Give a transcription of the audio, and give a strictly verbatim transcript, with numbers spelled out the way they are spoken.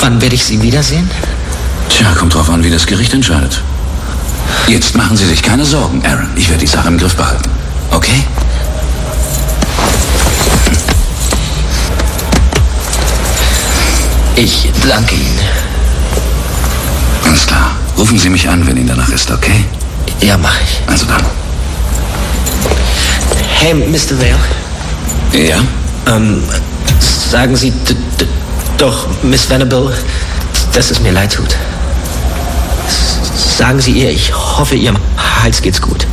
Wann werde ich Sie wiedersehen? Tja, kommt drauf an, wie das Gericht entscheidet. Jetzt machen Sie sich keine Sorgen, Aaron. Ich werde die Sache im Griff behalten. Okay? Ich danke Ihnen. Alles klar. Rufen Sie mich an, wenn Ihnen danach ist, okay? Ja, mache ich. Also dann. Hey, Mister Vale. Ja? Ähm, sagen Sie d- d- doch, Miss Venable, dass es mir leid tut. S- Sagen Sie ihr, ich hoffe, Ihrem Hals geht's gut.